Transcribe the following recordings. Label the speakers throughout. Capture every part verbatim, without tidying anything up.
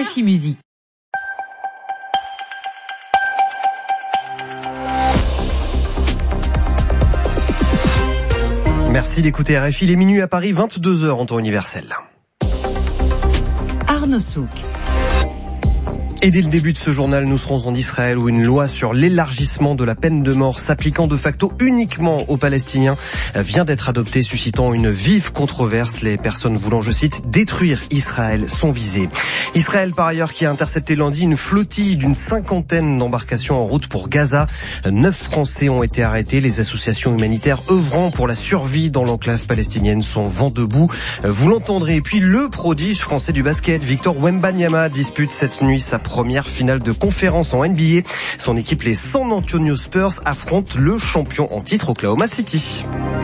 Speaker 1: R F I Musique.
Speaker 2: Merci d'écouter R F I, les minuit à Paris, vingt-deux heures en temps universel.
Speaker 1: Arnaud Souk.
Speaker 2: Et dès le début de ce journal, nous serons en Israël où une loi sur l'élargissement de la peine de mort s'appliquant de facto uniquement aux Palestiniens vient d'être adoptée, suscitant une vive controverse. Les personnes voulant, je cite, détruire Israël sont visées. Israël, par ailleurs, qui a intercepté lundi une flottille d'une cinquantaine d'embarcations en route pour Gaza. Neuf Français ont été arrêtés. Les associations humanitaires œuvrant pour la survie dans l'enclave palestinienne sont vent debout. Vous l'entendrez. Et puis le prodige français du basket, Victor Wembanyama, dispute cette nuit sa première finale de conférence en N B A. Son équipe, les San Antonio Spurs, affronte le champion en titre Oklahoma City.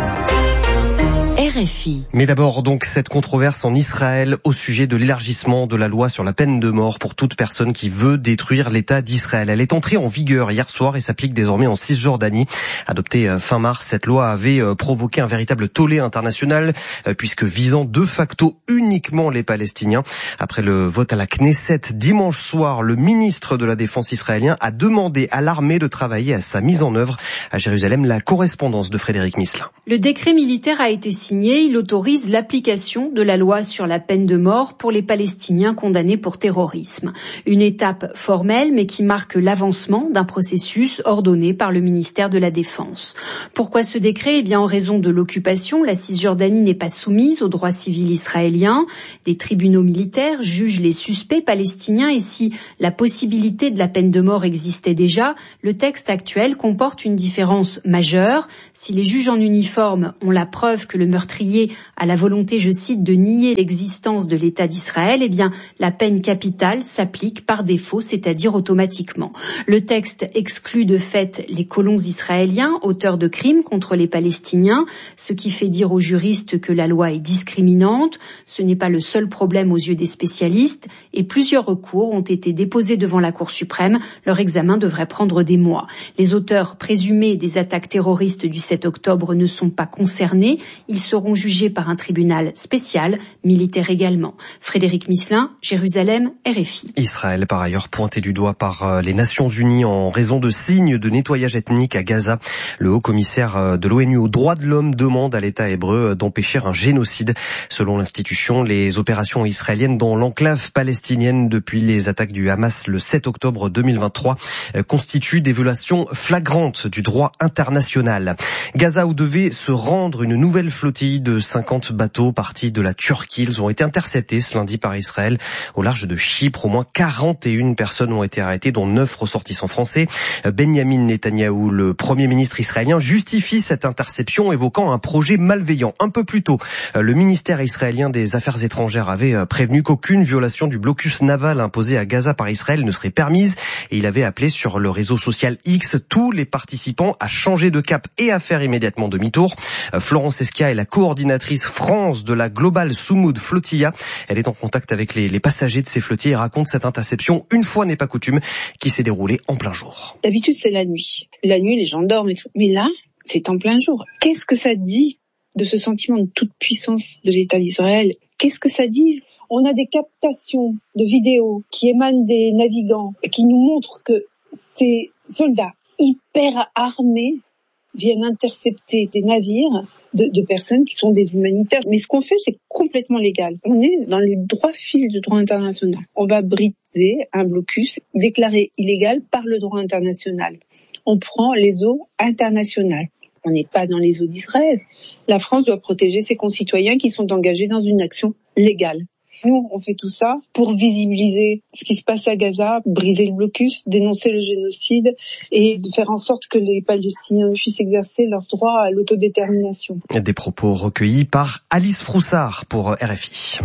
Speaker 1: R F I.
Speaker 2: Mais d'abord donc cette controverse en Israël au sujet de l'élargissement de la loi sur la peine de mort pour toute personne qui veut détruire l'État d'Israël. Elle est entrée en vigueur hier soir et s'applique désormais en Cisjordanie. Adoptée fin mars, cette loi avait provoqué un véritable tollé international puisque visant de facto uniquement les Palestiniens. Après le vote à la Knesset dimanche soir, le ministre de la Défense israélien a demandé à l'armée de travailler à sa mise en œuvre. À Jérusalem, la correspondance de Frédéric Misselin.
Speaker 3: Le décret militaire a été signé, il autorise l'application de la loi sur la peine de mort pour les Palestiniens condamnés pour terrorisme. Une étape formelle mais qui marque l'avancement d'un processus ordonné par le ministère de la Défense. Pourquoi ce décret ? Eh bien, en raison de l'occupation, la Cisjordanie n'est pas soumise au droit civil israélien. Des tribunaux militaires jugent les suspects palestiniens et si la possibilité de la peine de mort existait déjà, le texte actuel comporte une différence majeure. Si les juges en uniforme ont la preuve que le meurtrier a la volonté, je cite, de nier l'existence de l'État d'Israël, eh bien, la peine capitale s'applique par défaut, c'est-à-dire automatiquement. Le texte exclut de fait les colons israéliens, auteurs de crimes contre les Palestiniens, ce qui fait dire aux juristes que la loi est discriminante. Ce n'est pas le seul problème aux yeux des spécialistes et plusieurs recours ont été déposés devant la Cour suprême. Leur examen devrait prendre des mois. Les auteurs présumés des attaques terroristes du sept octobre ne sont pas concernés. Ils seront jugés par un tribunal spécial, militaire également. Frédéric Misselin, Jérusalem, R F I.
Speaker 2: Israël, par ailleurs, pointé du doigt par les Nations Unies en raison de signes de nettoyage ethnique à Gaza. Le haut-commissaire de l'ONU aux droits de l'homme demande à l'État hébreu d'empêcher un génocide. Selon l'institution, les opérations israéliennes dans l'enclave palestinienne depuis les attaques du Hamas le sept octobre deux mille vingt-trois constituent des violations flagrantes du droit international. Gaza où devait se rendre une nouvelle flottille de cinquante bateaux partis de la Turquie. Ils ont été interceptés ce lundi par Israël au large de Chypre. Au moins quarante et une personnes ont été arrêtées, dont neuf ressortissants français. Benyamin Netanyahou, le Premier ministre israélien, justifie cette interception évoquant un projet malveillant. Un peu plus tôt, le ministère israélien des Affaires étrangères avait prévenu qu'aucune violation du blocus naval imposé à Gaza par Israël ne serait permise et il avait appelé sur le réseau social X tous les participants à changer de cap et à faire immédiatement demi-tour. Florence Esquia est la coordinatrice France de la Global Soumoud Flotilla. Elle est en contact avec les, les passagers de ces flottilles et raconte cette interception, une fois n'est pas coutume, qui s'est déroulée en plein jour.
Speaker 4: D'habitude, c'est la nuit. La nuit, les gens dorment et tout. Mais là, c'est en plein jour. Qu'est-ce que ça dit de ce sentiment de toute puissance de l'État d'Israël? Qu'est-ce que ça dit? On a des captations de vidéos qui émanent des navigants et qui nous montrent que ces soldats hyper armés viennent intercepter des navires de, de personnes qui sont des humanitaires. Mais ce qu'on fait, c'est complètement légal. On est dans le droit fil du droit international. On va briser un blocus déclaré illégal par le droit international. On prend les eaux internationales. On n'est pas dans les eaux d'Israël. La France doit protéger ses concitoyens qui sont engagés dans une action légale. Nous, on fait tout ça pour visibiliser ce qui se passe à Gaza, briser le blocus, dénoncer le génocide et faire en sorte que les Palestiniens puissent exercer leur droit à l'autodétermination.
Speaker 2: Des propos recueillis par Alice Froussard pour R F I.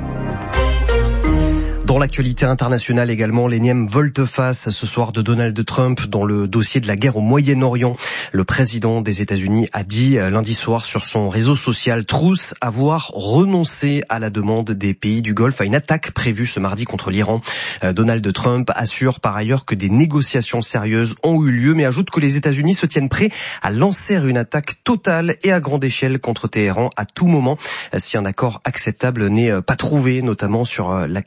Speaker 2: Dans l'actualité internationale également, l'énième volte-face ce soir de Donald Trump dans le dossier de la guerre au Moyen-Orient. Le président des États-Unis a dit lundi soir sur son réseau social Truth avoir renoncé à la demande des pays du Golfe à une attaque prévue ce mardi contre l'Iran. Donald Trump assure par ailleurs que des négociations sérieuses ont eu lieu, mais ajoute que les États-Unis se tiennent prêts à lancer une attaque totale et à grande échelle contre Téhéran à tout moment si un accord acceptable n'est pas trouvé, notamment sur la question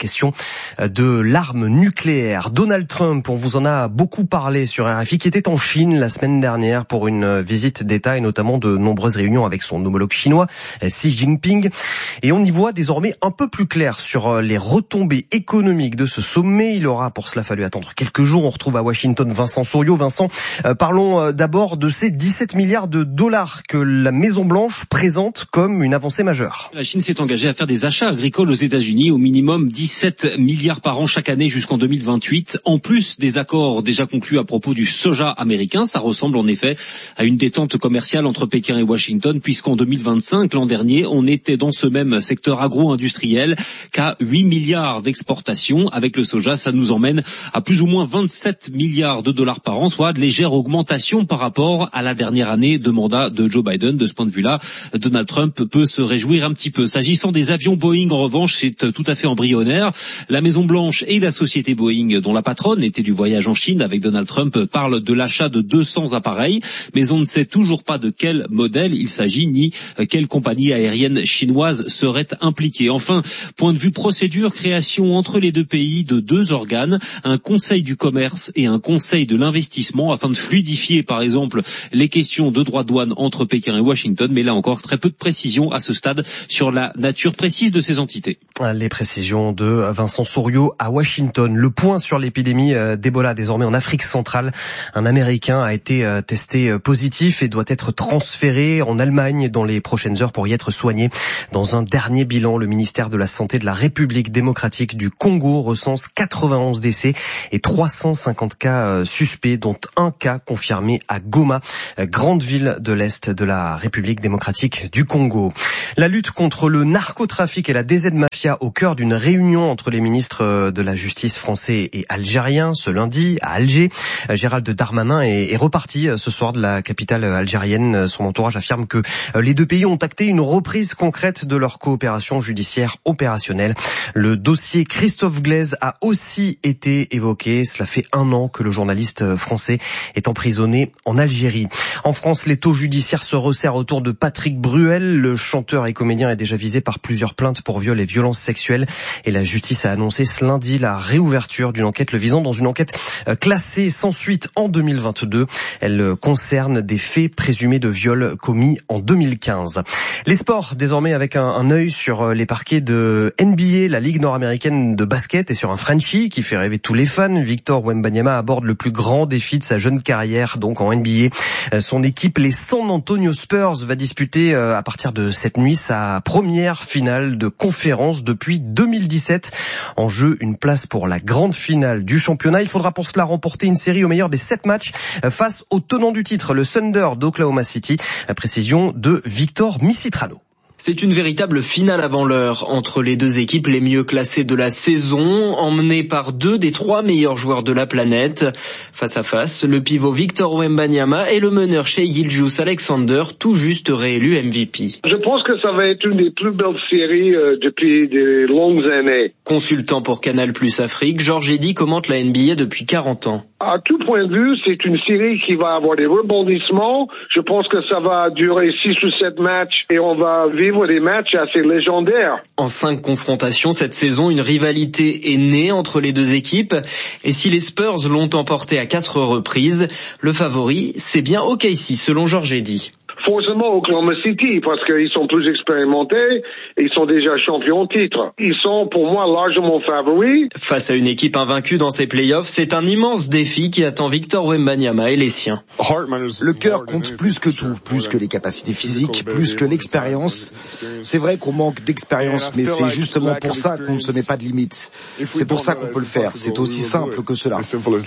Speaker 2: de l'arme nucléaire. Donald Trump, on vous en a beaucoup parlé sur R F I, qui était en Chine la semaine dernière pour une visite d'État et notamment de nombreuses réunions avec son homologue chinois, Xi Jinping. Et on y voit désormais un peu plus clair sur les retombées économiques de ce sommet. Il aura pour cela fallu attendre quelques jours. On retrouve à Washington Vincent Souriau. Vincent, euh, parlons d'abord de ces dix-sept milliards de dollars que la Maison-Blanche présente comme une avancée majeure.
Speaker 5: La Chine s'est engagée à faire des achats agricoles aux États-Unis, au minimum dix-sept milliards par an chaque année jusqu'en deux mille vingt-huit. En plus des accords déjà conclus à propos du soja américain, ça ressemble en effet à une détente commerciale entre Pékin et Washington, puisqu'en deux mille vingt-cinq, l'an dernier, on était dans ce même secteur agro-industriel qu'à huit milliards d'exportations. Avec le soja, ça nous emmène à plus ou moins vingt-sept milliards de dollars par an, soit de légère augmentation par rapport à la dernière année de mandat de Joe Biden. De ce point de vue-là, Donald Trump peut se réjouir un petit peu. S'agissant des avions Boeing, en revanche, c'est tout à fait embryonnaire. La Maison-Blanche et la société Boeing, dont la patronne était du voyage en Chine avec Donald Trump, parlent de l'achat de deux cents appareils, mais on ne sait toujours pas de quel modèle il s'agit, ni quelle compagnie aérienne chinoise serait impliquée. Enfin, point de vue procédure, création entre les deux pays de deux organes, un conseil du commerce et un conseil de l'investissement, afin de fluidifier, par exemple, les questions de droits de douane entre Pékin et Washington, mais là encore, très peu de précisions à ce stade sur la nature précise de ces entités.
Speaker 2: Les précisions de Vincent Souriau à Washington. Le point sur l'épidémie d'Ebola désormais en Afrique centrale. Un Américain a été testé positif et doit être transféré en Allemagne dans les prochaines heures pour y être soigné. Dans un dernier bilan, le ministère de la Santé de la République démocratique du Congo recense quatre-vingt-onze décès et trois cent cinquante cas suspects, dont un cas confirmé à Goma, grande ville de l'Est de la République démocratique du Congo. La lutte contre le narcotrafic et la D Z Mafia au cœur d'une réunion entre les ministres de la Justice français et algériens ce lundi à Alger. Gérald Darmanin est, est reparti ce soir de la capitale algérienne. Son entourage affirme que les deux pays ont acté une reprise concrète de leur coopération judiciaire opérationnelle. Le dossier Christophe Glaise a aussi été évoqué. Cela fait un an que le journaliste français est emprisonné en Algérie. En France, l'étau judiciaire se resserre autour de Patrick Bruel. Le chanteur et comédien est déjà visé par plusieurs plaintes pour viol et violences sexuelles. Et la justice a annoncé ce lundi la réouverture d'une enquête le visant dans une enquête classée sans suite en deux mille vingt-deux. Elle concerne des faits présumés de viol commis en deux mille quinze. Les sports, désormais avec un, un œil sur les parquets de N B A, la Ligue nord-américaine de basket, et sur un Frenchie qui fait rêver tous les fans. Victor Wembanyama aborde le plus grand défi de sa jeune carrière, donc en N B A. Son équipe, les San Antonio Spurs, va disputer à partir de cette nuit sa première finale de conférence depuis deux mille dix-sept. En jeu, une place pour la grande finale du championnat. Il faudra pour cela remporter une série au meilleur des sept matchs face au tenant du titre, le Thunder d'Oklahoma City. Précision de Victor Misitrano.
Speaker 6: C'est une véritable finale avant l'heure entre les deux équipes les mieux classées de la saison, emmenées par deux des trois meilleurs joueurs de la planète. Face à face, le pivot Victor Wembanyama et le meneur Shai Gilgeous-Alexander, tout juste réélu M V P.
Speaker 7: Je pense que ça va être une des plus belles séries euh, depuis de longues années.
Speaker 6: Consultant pour Canal Plus Afrique, Georges Eddy commente la N B A depuis quarante ans.
Speaker 7: À tout point de vue, c'est une série qui va avoir des rebondissements. Je pense que ça va durer six ou sept matchs et on va vivre des matchs assez légendaires.
Speaker 6: En cinq confrontations cette saison, une rivalité est née entre les deux équipes. Et si les Spurs l'ont emporté à quatre reprises, le favori, c'est bien O K C selon Georges Eddy.
Speaker 7: Forcément Oklahoma City, parce qu'ils sont plus expérimentés, ils sont déjà champions de titre. Ils sont pour moi largement favoris.
Speaker 6: Face à une équipe invaincue dans ces playoffs, c'est un immense défi qui attend Victor Wembanyama et les siens.
Speaker 8: Le cœur compte plus que tout, plus que les capacités physiques, plus que l'expérience. C'est vrai qu'on manque d'expérience, mais c'est justement pour ça qu'on ne se met pas de limites. C'est pour ça qu'on peut le faire, c'est aussi simple que cela.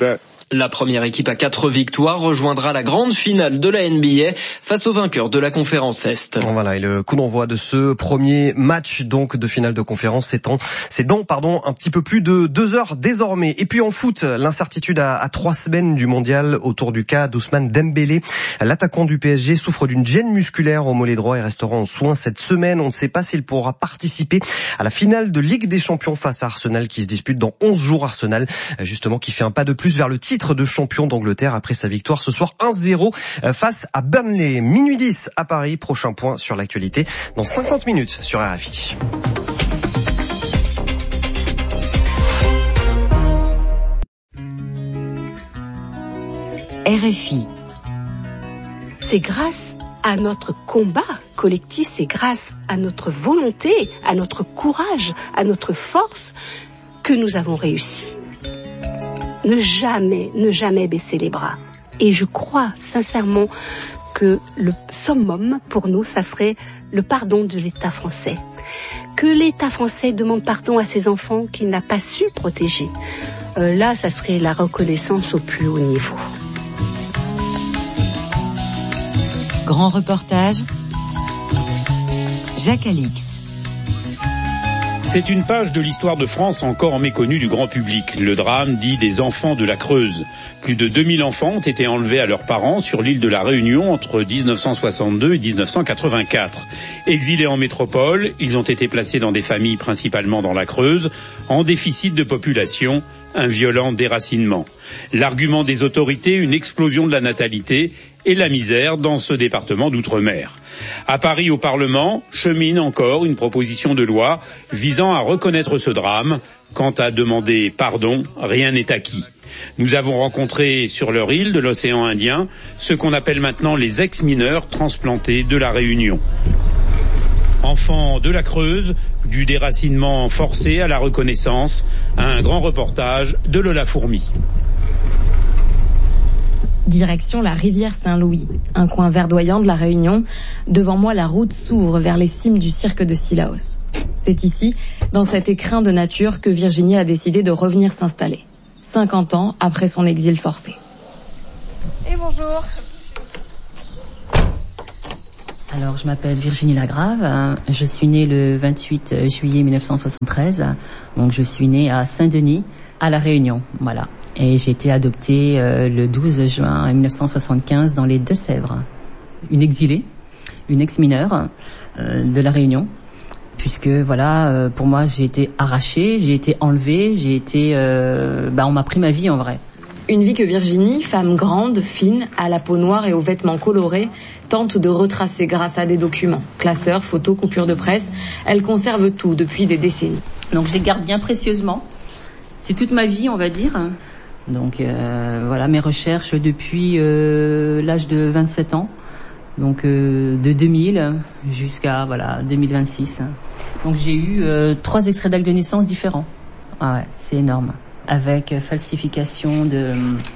Speaker 6: La première équipe à quatre victoires rejoindra la grande finale de la N B A face au vainqueur de la conférence Est.
Speaker 2: Voilà, et le coup d'envoi de ce premier match donc de finale de conférence, c'est dans, c'est dans pardon, un petit peu plus de deux heures désormais. Et puis en foot, l'incertitude à, à trois semaines du mondial autour du cas d'Ousmane Dembélé. L'attaquant du P S G souffre d'une gêne musculaire au mollet droit et restera en soins cette semaine. On ne sait pas s'il pourra participer à la finale de Ligue des Champions face à Arsenal qui se dispute dans onze jours. Arsenal, justement, qui fait un pas de plus vers le titre de champion d'Angleterre après sa victoire ce soir un zéro face à Burnley. Minuit dix à Paris, prochain point sur l'actualité dans cinquante minutes sur R F I.
Speaker 1: R F I.
Speaker 9: C'est grâce à notre combat collectif, c'est grâce à notre volonté, à notre courage, à notre force que nous avons réussi. Ne jamais, ne jamais baisser les bras. Et je crois sincèrement que le summum pour nous, ça serait le pardon de l'État français. Que l'État français demande pardon à ses enfants qu'il n'a pas su protéger. Euh, là, ça serait la reconnaissance au plus haut niveau.
Speaker 1: Grand reportage, Jacques Alix.
Speaker 10: C'est une page de l'histoire de France encore méconnue du grand public. Le drame dit des enfants de la Creuse. Plus de deux mille enfants ont été enlevés à leurs parents sur l'île de la Réunion entre dix-neuf cent soixante-deux et dix-neuf cent quatre-vingt-quatre. Exilés en métropole, ils ont été placés dans des familles principalement dans la Creuse, en déficit de population, un violent déracinement. L'argument des autorités, une explosion de la natalité et la misère dans ce département d'outre-mer. À Paris, au Parlement, chemine encore une proposition de loi visant à reconnaître ce drame. Quant à demander pardon, rien n'est acquis. Nous avons rencontré sur leur île de l'océan Indien ce qu'on appelle maintenant les ex-mineurs transplantés de la Réunion. Enfants de la Creuse, du déracinement forcé à la reconnaissance, un grand reportage de Lola Fourmi.
Speaker 11: Direction la rivière Saint-Louis, un coin verdoyant de la Réunion. Devant moi, la route s'ouvre vers les cimes du cirque de Sillaos. C'est ici, dans cet écrin de nature, que Virginie a décidé de revenir s'installer. cinquante ans après son exil forcé.
Speaker 12: Et bonjour.
Speaker 13: Alors, je m'appelle Virginie Lagrave. Je suis née le vingt-huit juillet mille neuf cent soixante-treize. Donc, je suis née à Saint-Denis, à La Réunion. Voilà. Et j'ai été adoptée euh, le douze juin mille neuf cent soixante-quinze dans les Deux-Sèvres. Une exilée, une ex-mineure euh, de La Réunion. Puisque, voilà, euh, pour moi, j'ai été arrachée, j'ai été enlevée, j'ai été... Euh, bah, on m'a pris ma vie, en vrai.
Speaker 11: Une vie que Virginie, femme grande, fine, à la peau noire et aux vêtements colorés, tente de retracer grâce à des documents. Classeurs, photos, coupures de presse, elle conserve tout depuis des décennies.
Speaker 13: Donc je les garde bien précieusement. C'est toute ma vie, on va dire. Donc euh, voilà, mes recherches depuis euh, l'âge de vingt-sept ans. Donc euh, de deux mille jusqu'à voilà deux mille vingt-six. Donc j'ai eu euh, trois extraits d'actes de naissance différents. Ah ouais, c'est énorme. Avec falsification de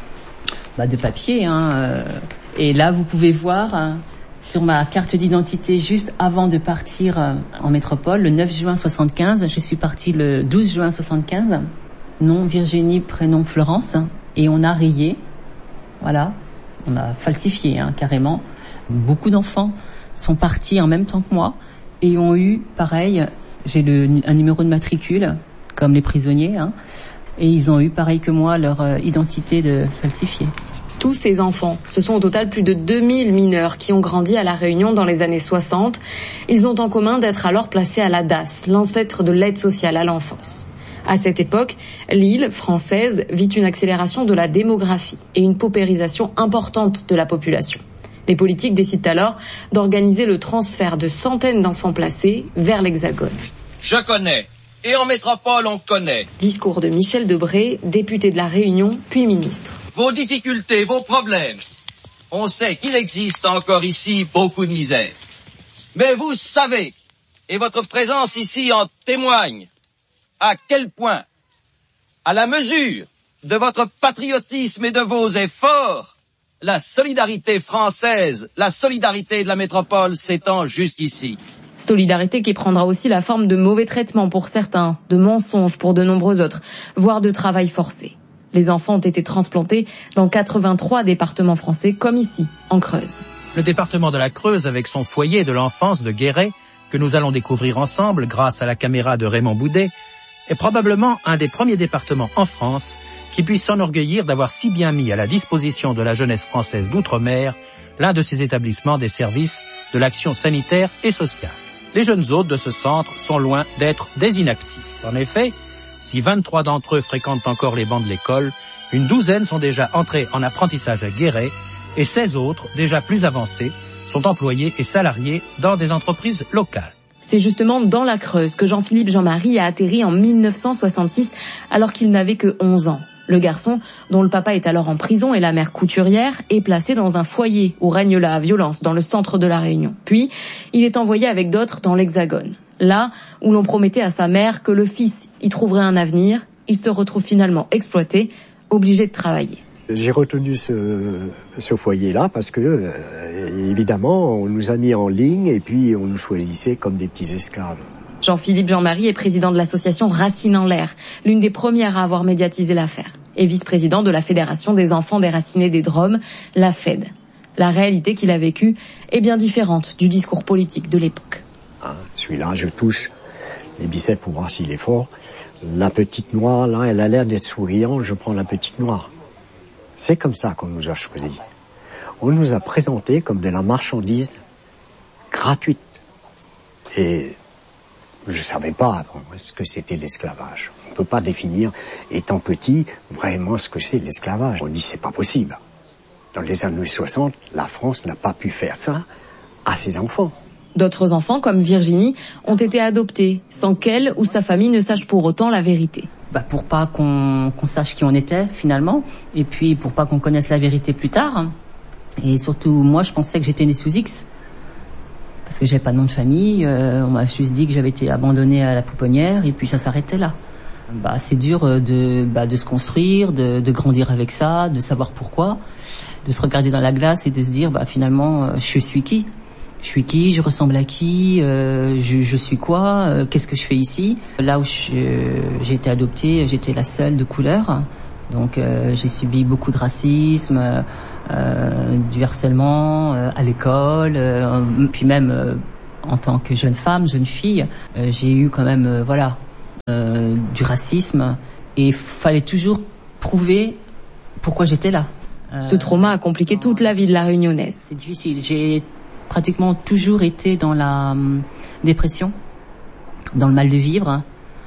Speaker 13: bah, de papier. Hein, euh. Et là, vous pouvez voir hein, sur ma carte d'identité juste avant de partir euh, en métropole, le neuf juin soixante-quinze. Je suis partie le douze juin soixante-quinze. Nom Virginie, prénom Florence. Et on a rayé. Voilà. On a falsifié hein, carrément. Beaucoup d'enfants sont partis en même temps que moi et ont eu, pareil, j'ai le, un numéro de matricule, comme les prisonniers, hein, et ils ont eu, pareil que moi, leur euh, identité de falsifiée.
Speaker 11: Tous ces enfants, ce sont au total plus de deux mille mineurs qui ont grandi à La Réunion dans les années soixante. Ils ont en commun d'être alors placés à l'A D A S, l'ancêtre de l'aide sociale à l'enfance. À cette époque, l'île française vit une accélération de la démographie et une paupérisation importante de la population. Les politiques décident alors d'organiser le transfert de centaines d'enfants placés vers l'Hexagone.
Speaker 14: Je connais. Et en métropole, on connaît.
Speaker 11: Discours de Michel Debré, député de La Réunion, puis ministre.
Speaker 14: Vos difficultés, vos problèmes. On sait qu'il existe encore ici beaucoup de misère. Mais vous savez, et votre présence ici en témoigne, à quel point, à la mesure de votre patriotisme et de vos efforts, la solidarité française, la solidarité de la métropole s'étend jusqu'ici.
Speaker 11: Solidarité qui prendra aussi la forme de mauvais traitements pour certains, de mensonges pour de nombreux autres, voire de travail forcé. Les enfants ont été transplantés dans quatre-vingt-trois départements français, comme ici, en Creuse.
Speaker 15: Le département de la Creuse, avec son foyer de l'enfance de Guéret, que nous allons découvrir ensemble grâce à la caméra de Raymond Boudet, est probablement un des premiers départements en France qui puisse s'enorgueillir d'avoir si bien mis à la disposition de la jeunesse française d'outre-mer l'un de ces établissements des services de l'action sanitaire et sociale. Les jeunes hôtes de ce centre sont loin d'être des inactifs. En effet, si vingt-trois d'entre eux fréquentent encore les bancs de l'école, une douzaine sont déjà entrés en apprentissage à Guéret et seize autres, déjà plus avancés, sont employés et salariés dans des entreprises locales.
Speaker 11: C'est justement dans la Creuse que Jean-Philippe Jean-Marie a atterri en mille neuf cent soixante-six alors qu'il n'avait que onze ans. Le garçon, dont le papa est alors en prison et la mère couturière, est placé dans un foyer où règne la violence dans le centre de la Réunion. Puis, il est envoyé avec d'autres dans l'Hexagone. Là où l'on promettait à sa mère que le fils y trouverait un avenir, il se retrouve finalement exploité, obligé de travailler.
Speaker 16: J'ai retenu ce, ce foyer-là parce que, euh, évidemment, on nous a mis en ligne et puis on nous choisissait comme des petits esclaves.
Speaker 11: Jean-Philippe Jean-Marie est président de l'association Racines en l'air, l'une des premières à avoir médiatisé l'affaire, et vice-président de la Fédération des enfants déracinés des Drômes, la F E D. La réalité qu'il a vécue est bien différente du discours politique de l'époque.
Speaker 16: Hein, celui-là, je touche les biceps pour voir s'il est fort. La petite noire, là, elle a l'air d'être souriante, je prends la petite noire. C'est comme ça qu'on nous a choisis. On nous a présenté comme de la marchandise gratuite. Et je savais pas ce que c'était l'esclavage. On ne peut pas définir, étant petit, vraiment ce que c'est l'esclavage. On dit c'est pas possible. Dans les années soixante, la France n'a pas pu faire ça à ses enfants.
Speaker 11: D'autres enfants, comme Virginie, ont été adoptés, sans qu'elle ou sa famille ne sache pour autant la vérité.
Speaker 13: Bah pour pas qu'on, qu'on sache qui on était, finalement, et puis pour pas qu'on connaisse la vérité plus tard. Et surtout, moi, je pensais que j'étais née sous X. Parce que j'avais pas de nom de famille, euh, on m'a juste dit que j'avais été abandonnée à la pouponnière et puis ça s'arrêtait là. Bah c'est dur de bah de se construire, de, de grandir avec ça, de savoir pourquoi, de se regarder dans la glace et de se dire bah finalement je suis qui, je suis qui, je ressemble à qui, euh, je, je suis quoi, euh, qu'est-ce que je fais ici. Là où je, euh, j'ai été adoptée, j'étais la seule de couleur. Donc euh, j'ai subi beaucoup de racisme, euh, du harcèlement euh, à l'école, euh, puis même euh, en tant que jeune femme, jeune fille, euh, j'ai eu quand même euh, voilà euh, du racisme et fallait toujours prouver pourquoi j'étais là.
Speaker 11: Euh, Ce trauma a compliqué toute la vie de la Réunionnaise.
Speaker 13: C'est difficile. J'ai pratiquement toujours été dans la euh, dépression, dans le mal de vivre,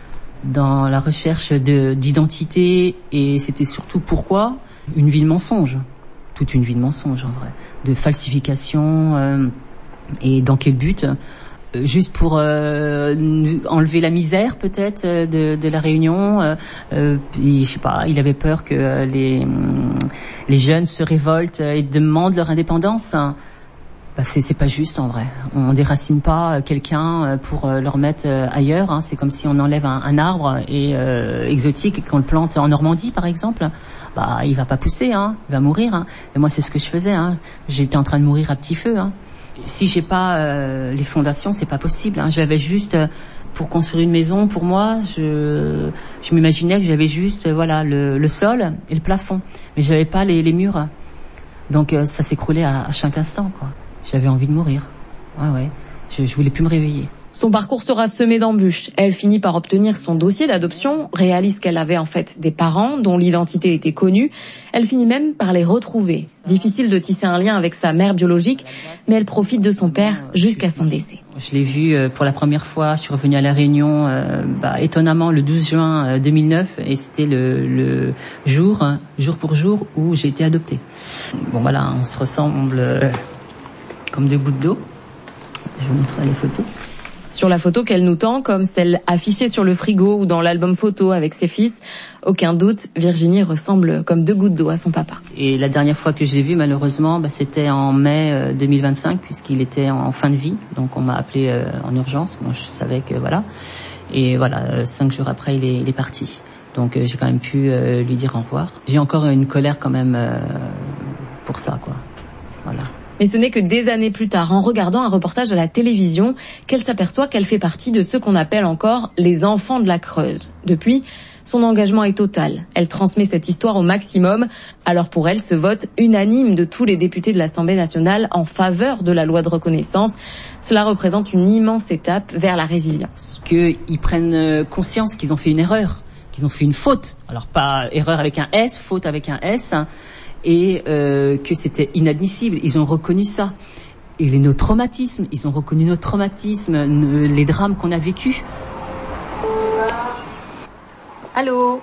Speaker 13: dans la recherche de, d'identité, et c'était surtout pourquoi une vie de mensonge, toute une vie de mensonge en vrai, de falsification, euh, et dans quel but? euh, Juste pour euh, enlever la misère peut-être de, de la Réunion. Euh, euh, je sais pas, il avait peur que euh, les les jeunes se révoltent et demandent leur indépendance. Bah c'est, c'est pas juste en vrai. On déracine pas quelqu'un pour le remettre ailleurs. Hein. C'est comme si on enlève un, un arbre et euh, exotique et qu'on le plante en Normandie par exemple. Bah il va pas pousser, hein. Il va mourir. Hein. Et moi c'est ce que je faisais. Hein. J'étais en train de mourir à petit feu. Hein. Si j'ai pas euh, les fondations, c'est pas possible. Hein. J'avais juste euh, pour construire une maison. Pour moi, je je m'imaginais que j'avais juste euh, voilà le, le sol et le plafond, mais j'avais pas les, les murs. Donc euh, ça s'écroulait à, à chaque instant quoi. J'avais envie de mourir. Ouais, ouais. Je, je voulais plus me réveiller.
Speaker 11: Son parcours sera semé d'embûches. Elle finit par obtenir son dossier d'adoption, réalise qu'elle avait en fait des parents dont l'identité était connue. Elle finit même par les retrouver. Difficile de tisser un lien avec sa mère biologique, mais elle profite de son père jusqu'à son décès.
Speaker 13: Je l'ai vu pour la première fois. Je suis revenue à La Réunion, euh, bah, étonnamment, le douze juin deux mille neuf, et c'était le, le jour, jour pour jour, où j'ai été adoptée. Bon voilà, on se ressemble euh, comme deux gouttes d'eau. Je vous montrerai les photos.
Speaker 11: Sur la photo qu'elle nous tend, comme celle affichée sur le frigo ou dans l'album photo avec ses fils, aucun doute, Virginie ressemble comme deux gouttes d'eau à son papa.
Speaker 13: Et la dernière fois que je l'ai vu, malheureusement, bah, c'était en mai deux mille vingt-cinq, puisqu'il était en fin de vie. Donc on m'a appelé euh, en urgence. Moi, je savais que voilà. Et voilà, cinq jours après, il est, il est parti. Donc euh, j'ai quand même pu euh, lui dire au revoir. J'ai encore une colère quand même euh, pour ça, quoi. Voilà.
Speaker 11: Mais ce n'est que des années plus tard, en regardant un reportage à la télévision, qu'elle s'aperçoit qu'elle fait partie de ceux qu'on appelle encore les enfants de la Creuse. Depuis, son engagement est total. Elle transmet cette histoire au maximum. Alors pour elle, ce vote unanime de tous les députés de l'Assemblée nationale en faveur de la loi de reconnaissance, cela représente une immense étape vers la résilience.
Speaker 13: Qu'ils prennent conscience qu'ils ont fait une erreur, qu'ils ont fait une faute. Alors pas erreur avec un S, faute avec un S, hein. Et euh, que c'était inadmissible. Ils ont reconnu ça. Et les, nos traumatismes, ils ont reconnu nos traumatismes, nos, les drames qu'on a vécus.
Speaker 17: Allô.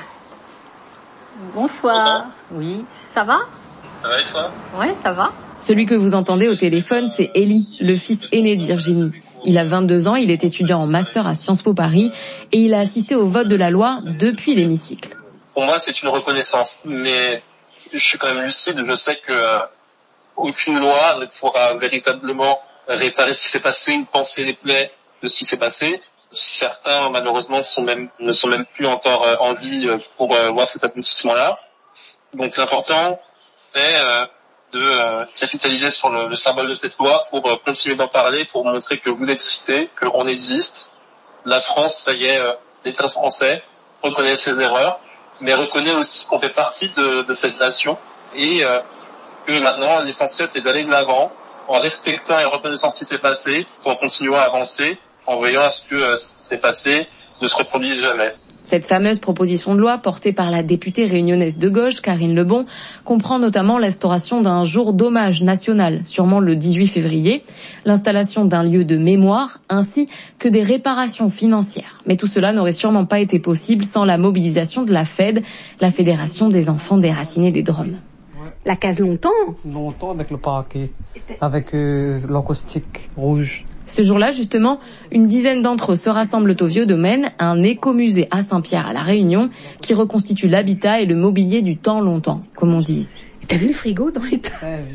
Speaker 13: Bonsoir. Oui, ça va?
Speaker 17: Ça va et toi?
Speaker 13: Ouais, ça va.
Speaker 11: Celui que vous entendez au téléphone, c'est Eli, le fils aîné de Virginie. Il a vingt-deux ans, il est étudiant en master à Sciences Po Paris et il a assisté au vote de la loi depuis l'hémicycle.
Speaker 17: Pour moi, c'est une reconnaissance. Mais je suis quand même lucide. Je sais que euh, aucune loi ne pourra véritablement réparer ce qui s'est passé, penser les plaies de ce qui s'est passé. Certains, malheureusement, sont même, ne sont même plus encore euh, en vie pour euh, voir cet aboutissement-là. Donc l'important, c'est euh, de euh, capitaliser sur le, le symbole de cette loi pour euh, continuer d'en parler, pour montrer que vous existez, qu'on existe. La France, ça y est, euh, l'État français reconnaît ses erreurs, mais reconnaît aussi qu'on fait partie de, de cette nation et euh, que maintenant, l'essentiel, c'est d'aller de l'avant en respectant et en reconnaissant ce qui s'est passé, pour en continuer à avancer, en veillant à ce que euh, ce qui s'est passé ne se reproduise jamais.
Speaker 11: Cette fameuse proposition de loi portée par la députée réunionnaise de gauche, Karine Lebon, comprend notamment l'instauration d'un jour d'hommage national, sûrement le dix-huit février, l'installation d'un lieu de mémoire, ainsi que des réparations financières. Mais tout cela n'aurait sûrement pas été possible sans la mobilisation de la F E D, la Fédération des enfants déracinés des Drômes.
Speaker 9: La case longtemps
Speaker 18: Longtemps avec le parquet, avec euh, l'encaustique rouge.
Speaker 11: Ce jour-là, justement, une dizaine d'entre eux se rassemblent au Vieux Domaine, un écomusée à Saint-Pierre à La Réunion, qui reconstitue l'habitat et le mobilier du temps longtemps, comme on dit ici.
Speaker 9: T'as vu le frigo dans l'état?